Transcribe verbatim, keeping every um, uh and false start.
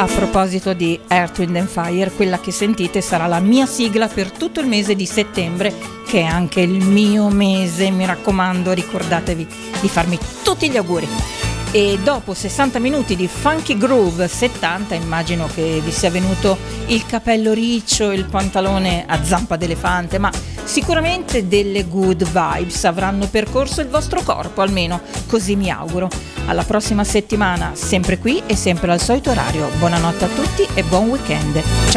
A proposito di Earth, Wind and Fire, quella che sentite sarà la mia sigla per tutto il mese di settembre, che è anche il mio mese. Mi raccomando, ricordatevi di farmi tutti gli auguri. E dopo sessanta minuti di Funky Groove, settanta, immagino che vi sia venuto il capello riccio e il pantalone a zampa d'elefante, ma sicuramente delle good vibes avranno percorso il vostro corpo, almeno così mi auguro. Alla prossima settimana, sempre qui e sempre al solito orario. Buonanotte a tutti e buon weekend. Ciao.